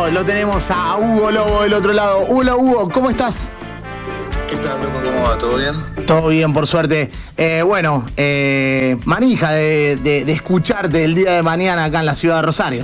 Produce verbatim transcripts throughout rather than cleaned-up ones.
lo tenemos a Hugo Lobo del otro lado. Hola Hugo, ¿cómo estás? ¿Qué tal, loco? ¿Cómo va? ¿Todo bien? Todo bien, por suerte. Eh, bueno, eh, manija de, de, de escucharte el día de mañana acá en la ciudad de Rosario.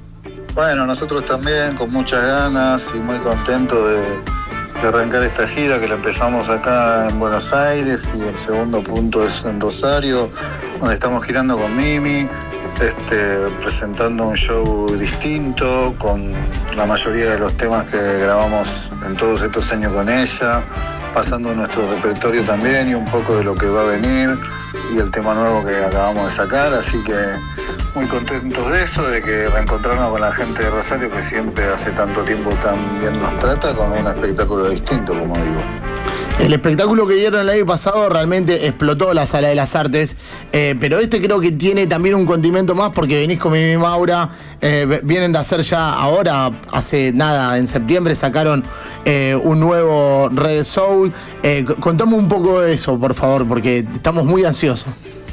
Bueno, nosotros también, con muchas ganas y muy contentos de, de arrancar esta gira que la empezamos acá en Buenos Aires y el segundo punto es en Rosario, donde estamos girando con Mimi, este, presentando un show distinto, con la mayoría de los temas que grabamos en todos estos años con ella, pasando nuestro repertorio también y un poco de lo que va a venir y el tema nuevo que acabamos de sacar, así que muy contentos de eso, de que reencontrarnos con la gente de Rosario que siempre hace tanto tiempo tan bien nos trata, con un espectáculo distinto, como digo. El espectáculo que dieron el año pasado realmente explotó la Sala de las Artes, eh, pero este creo que tiene también un condimento más porque venís con Mimi Maura, eh, vienen de hacer ya ahora, hace nada, en septiembre sacaron eh, un nuevo Red Soul. Eh, contame un poco de eso, por favor, porque estamos muy ansiosos.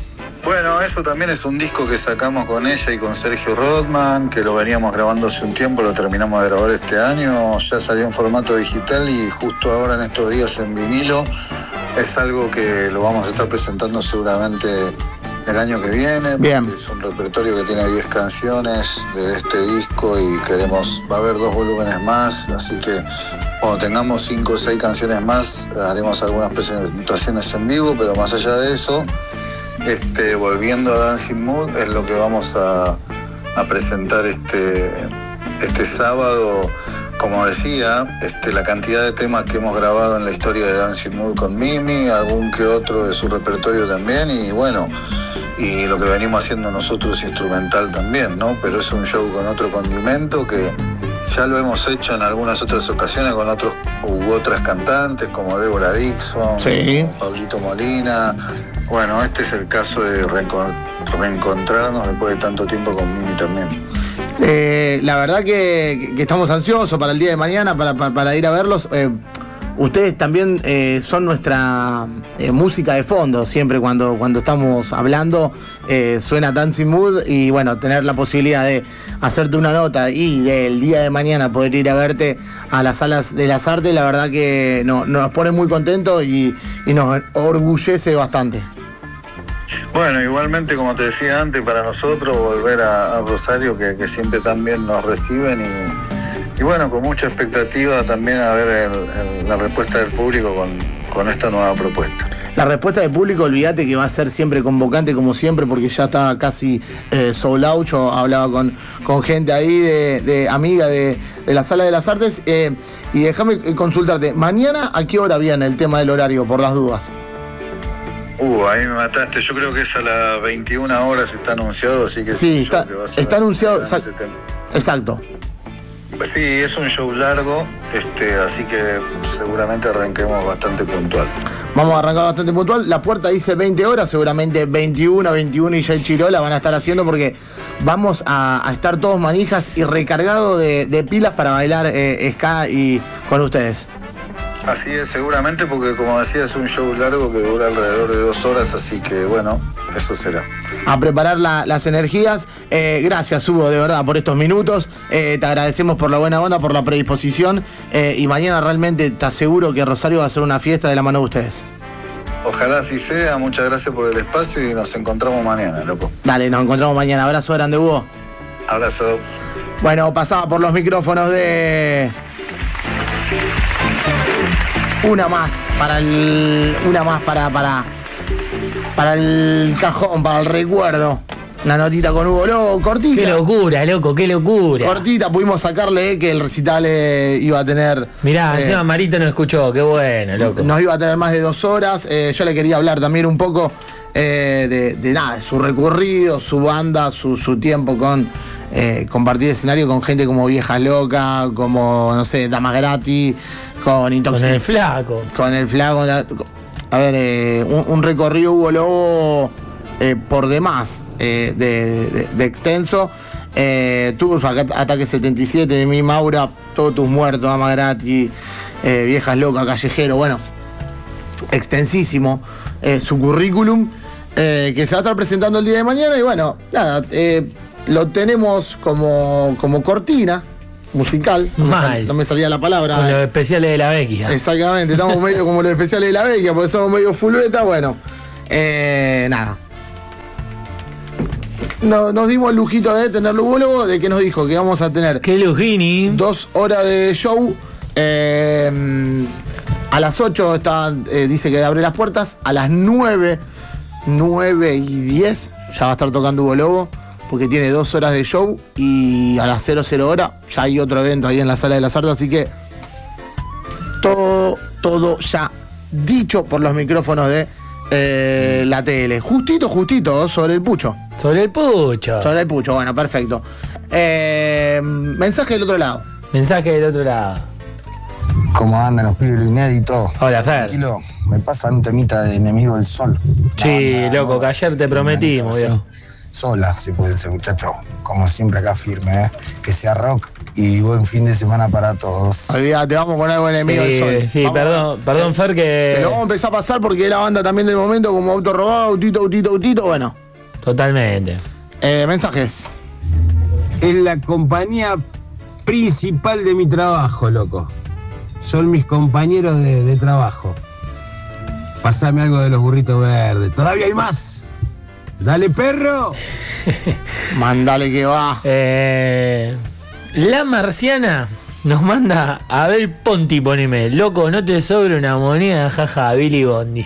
Bueno, eso también es un disco que sacamos con ella y con Sergio Rodman, que lo veníamos grabando hace un tiempo, lo terminamos de grabar este año, ya salió en formato digital y justo ahora en estos días en vinilo. Es algo que lo vamos a estar presentando seguramente el año que viene. Bien. Es un repertorio que tiene diez canciones de este disco y queremos, va a haber dos volúmenes más, así que cuando tengamos cinco o seis canciones más haremos algunas presentaciones en vivo, pero más allá de eso, Este, volviendo a Dancing Mood, es lo que vamos a, a presentar este, este sábado. Como decía, este, la cantidad de temas que hemos grabado en la historia de Dancing Mood con Mimi, algún que otro de su repertorio también, y bueno, y lo que venimos haciendo nosotros instrumental también, ¿no? Pero es un show con otro condimento que ya lo hemos hecho en algunas otras ocasiones con otros u otras cantantes como Débora Dixon, sí, Pablito Molina. Bueno, este es el caso de reencont- reencontrarnos después de tanto tiempo con Mimi también. Eh, la verdad que, que estamos ansiosos para el día de mañana, para, para, para ir a verlos. Eh, ustedes también eh, son nuestra eh, música de fondo, siempre cuando, cuando estamos hablando eh, suena Dancing Mood y bueno, tener la posibilidad de hacerte una nota y del día de mañana poder ir a verte a las Salas de las Artes, la verdad que no, nos pone muy contentos y, y nos orgullece bastante. Bueno, igualmente, como te decía antes, para nosotros volver a, a Rosario, que, que siempre también nos reciben y, y bueno, con mucha expectativa también a ver el, el, la respuesta del público con, con esta nueva propuesta. La respuesta del público, olvídate que va a ser siempre convocante como siempre, porque ya está casi eh, sold out. Yo hablaba con, con gente ahí, de, de amiga de, de la Sala de las Artes, eh, y déjame consultarte, ¿mañana a qué hora viene el tema del horario, por las dudas? Uh, ahí me mataste. Yo creo que es a las veintiuna horas está anunciado, así que sí, está, que va a ser está anunciado. Exacto. exacto. Pues sí, es un show largo, este, así que seguramente arranquemos bastante puntual. Vamos a arrancar bastante puntual. La puerta dice veinte horas, seguramente veintiuna, veintiuno y ya el Chirola van a estar haciendo porque vamos a, a estar todos manijas y recargados de, de pilas para bailar eh, ska y con ustedes. Así es, seguramente, porque como decía, es un show largo que dura alrededor de dos horas, así que bueno, eso será. A preparar la, las energías. Eh, gracias, Hugo, de verdad, por estos minutos. Eh, te agradecemos por la buena onda, por la predisposición. Eh, y mañana realmente te aseguro que Rosario va a ser una fiesta de la mano de ustedes. Ojalá así sea. Muchas gracias por el espacio y nos encontramos mañana, loco. Dale, nos encontramos mañana. Abrazo grande, Hugo. Abrazo. Bueno, pasaba por los micrófonos de... Una más para el. Una más para, para. Para el cajón, para el recuerdo. Una notita con Hugo Lobo, cortita. Qué locura, loco, qué locura. Cortita, pudimos sacarle eh, que el recital eh, iba a tener. Mirá, eh, encima Marito no escuchó, qué bueno, loco. Nos iba a tener más de dos horas. Eh, yo le quería hablar también un poco eh, de, de nada, de su recorrido, su banda, su, su tiempo con. Eh, compartir escenario con gente como Viejas Locas, como, no sé, Damas Gratis, con Intoxic... Con el Flaco. Con el Flaco. A ver, eh, un, un recorrido Hugo Lobo eh, por demás eh, de, de, de extenso. Eh, Turf, Ataque setenta y siete, Mi Maura, Todos Tus Muertos, Damas Gratis, eh, Viejas Locas, Callejero, bueno, extensísimo eh, su currículum, eh, que se va a estar presentando el día de mañana y bueno, nada, eh, lo tenemos como, como cortina musical. No me, sal, no me salía la palabra. Con los especiales de la Vecchia. Exactamente, estamos medio como los especiales de la Vecchia, porque somos medio full beta. Bueno, eh, nada. No, nos dimos el lujito de tener Lugólogo, de que nos dijo que vamos a tener. ¡Qué lujini! Dos horas de show. Eh, a las ocho está, eh, dice que abre las puertas. A las nueve, nueve y diez ya va a estar tocando Hugo Lobo, porque tiene dos horas de show. Y a las cero cero hora ya hay otro evento ahí en la Sala de las Artes. Así que todo, todo ya dicho por los micrófonos de eh, la tele. Justito, justito, sobre el pucho. Sobre el pucho. Sobre el pucho, bueno, perfecto. Eh, mensaje del otro lado. Mensaje del otro lado. ¿Cómo andan los pibes, lo inédito? Hola, Fer. Tranquilo, me pasan un temita de Enemigo del Sol. Sí, no, no, loco, no, que ayer te prometimos, sí. viejo. Sola, si puede ser, muchacho. Como siempre acá firme, ¿eh? Que sea rock y buen fin de semana para todos. Olvídate, vamos con algo Enemigo Sí, del Sol. sí, Vamos, perdón, eh, perdón, Fer, que... que lo vamos a empezar a pasar porque es la banda también del momento, como Auto Robado, Autito, Autito, Autito, bueno. Totalmente. Eh, mensajes. Es la compañía principal de mi trabajo, loco. Son mis compañeros de, de trabajo. Pasame algo de los burritos verdes. ¡Todavía hay más! ¡Dale, perro! Mándale que va. Eh, la Marciana nos manda a Abel Ponti, poneme. Loco, no te sobra una moneda, jaja, Billy Bondi.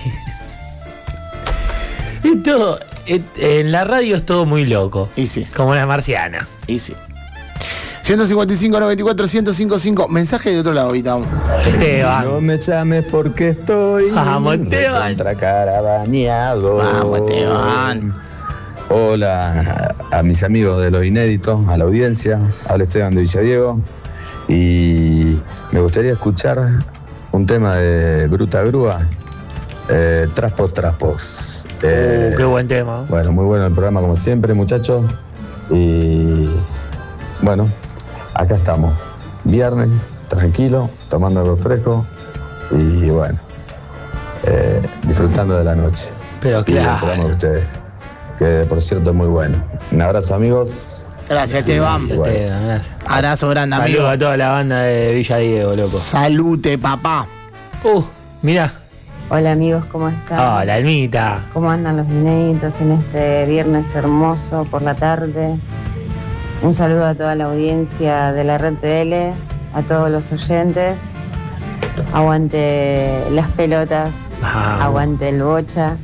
Esto, et, en la radio es todo muy loco. Y sí. Como la Marciana. Y sí. ciento cincuenta y cinco, noventa y cuatro, ciento cincuenta y cinco. Mensaje de otro lado, ahorita. Esteban. No me llames porque estoy Vamos, Esteban. contracarabaneado. Vamos, Esteban. Hola a, a mis amigos de Los Inéditos, a la audiencia. Habla Esteban de Villadiego. Y me gustaría escuchar un tema de Bruta Grúa. Eh, traspos, traspos. Eh, Uh, qué buen tema. Bueno, muy bueno el programa como siempre, muchachos. Y bueno, acá estamos. Viernes, tranquilo, tomando algo fresco. Y bueno, eh, disfrutando de la noche. Pero Y del programa claro. de ustedes, que por cierto es muy bueno. Un abrazo, amigos. Gracias, Esteban. Bueno. Esteban, gracias. Abrazo grande, amigo. Saludos a toda la banda de Villa Diego, loco. Salute, papá. Uh, mirá. Hola amigos, ¿cómo están? Hola, Almita. ¿Cómo andan los inéditos en este viernes hermoso por la tarde? Un saludo a toda la audiencia de la Red T L, a todos los oyentes. Aguante las pelotas, Vamos. aguante el bocha,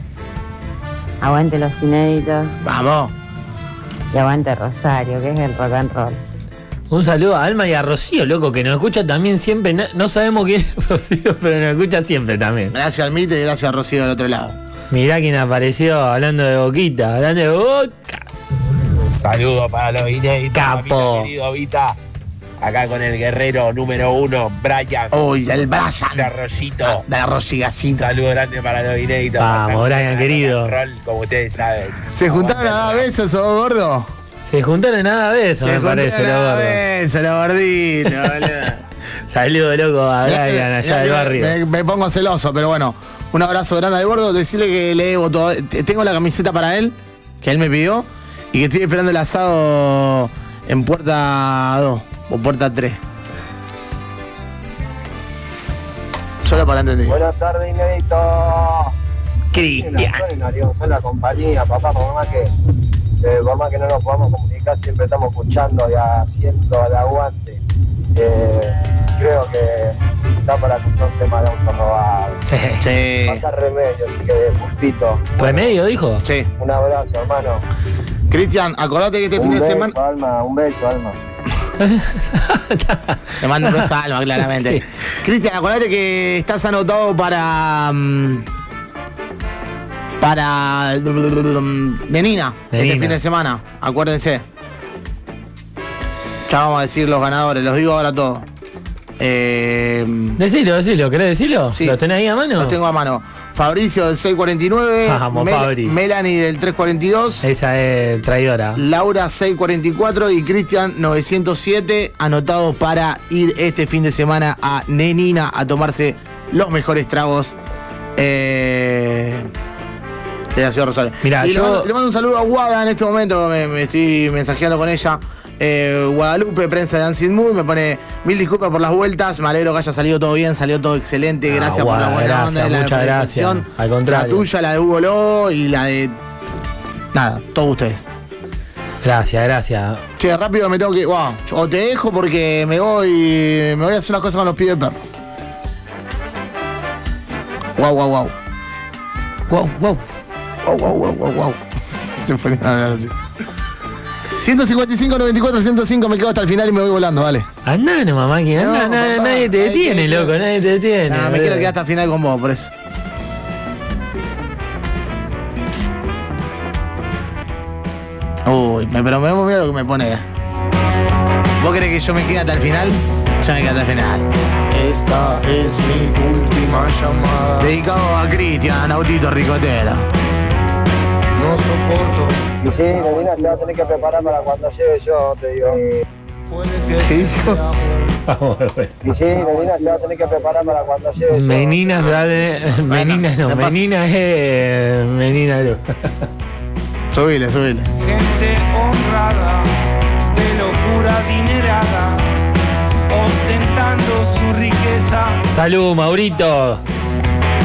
aguante los inéditos Vamos. y aguante Rosario, que es el rock and roll. Un saludo a Alma y a Rocío, loco, que nos escucha también siempre. No, no sabemos quién es Rocío, pero nos escucha siempre también. Gracias, Almite, y gracias, Rocío, del otro lado. Mirá quién apareció hablando de Boquita, hablando de Boca. Saludos para los inéditos, Capo. mi querido Vita. Acá con el guerrero número uno, Brian. Uy, el Brian. De Arroyito. De Arroyigacito. Un saludo grande para los inéditos. Vamos, Pasar Brian, una querido. rock and roll, como ustedes saben. ¿Se juntaron a dar besos, o gordo? Se juntaron nada de eso, me parece, lo a dar gordo. besos, lo gordito, boludo. Saludo, loco, a Brian, allá del barrio. Me, me pongo celoso, pero bueno. Un abrazo grande al gordo. Decirle que le debo todo. Tengo la camiseta para él, que él me pidió, y que estoy esperando el asado en puerta dos o puerta tres. Solo para entender. Buenas tardes, inédito. Cristian. Son la compañía, papá, por más que, eh, por más que no nos podamos comunicar, siempre estamos escuchando y haciendo el aguante. Eh, creo que está para escuchar un tema de Auto Robado. Sí. Pasa remedio, así que pulpito. ¿Remedio, dijo? Sí. Un abrazo, hermano. Cristian, acordate que este un fin de beso, semana. Alma, un beso, Alma. Te mando un beso a Alma, claramente. Sí. Cristian, acordate que estás anotado para. um, para. de Nina, De este Nina. fin de semana. Acuérdense. Ya vamos a decir los ganadores, los digo ahora todos. Eh, Decilo, decilo, ¿querés decirlo? Sí. ¿Los tenés ahí a mano? los tengo a mano. Fabricio del seis cuarenta y nueve. Vamos, Fabri. Melanie del tres cuarenta y dos. Esa es traidora. Laura seiscientos cuarenta y cuatro y Cristian novecientos siete, anotados para ir este fin de semana a Nenina a tomarse los mejores tragos eh, de la ciudad de Rosario. Mirá, y yo- le, mando, le mando un saludo a Guada en este momento, me, me estoy mensajeando con ella. Eh, Guadalupe, prensa de Dancing Moon, me pone mil disculpas por las vueltas, me alegro que haya salido todo bien, salió todo excelente, Ah, gracias guau, por la buena gracias, onda de la muchas predisposición. gracias. Al contrario. La tuya, la de Hugo Lobo y la de... Nada, todos ustedes. Gracias, gracias. Che, rápido me tengo que... Wow, o te dejo porque me voy me voy a hacer unas cosas con los pibes de perro. Wow, wow, wow. Wow, wow. Wow, wow, wow, wow, wow. Se fue a hablar así. ciento cincuenta y cinco, noventa y cuatro, ciento cinco, me quedo hasta el final y me voy volando, vale. Andá nomás, máquina, No, anda, na- papá, nadie te nadie detiene, te- loco, nadie te detiene. Nah, me boludo. quiero quedar hasta el final con vos, por eso. Uy, me, pero me mira lo que me pone. ¿Vos querés que yo me quede hasta el final? Yo me quedo hasta el final. Esta es mi última llamada. Dedicado a Cristian, Autito Ricotero. No soporto. Y sí, Melina se va a tener que preparar para cuando llegue yo, te digo. Puede que ¿Qué dijo? Y sí, Melina se va a tener que preparar para cuando llegue yo. Menina, se va a tener- Menina no, te pasa. Menina es. Menina no. Subile, subile. gente honrada, de locura adinerada, ostentando su riqueza. Salud, Maurito.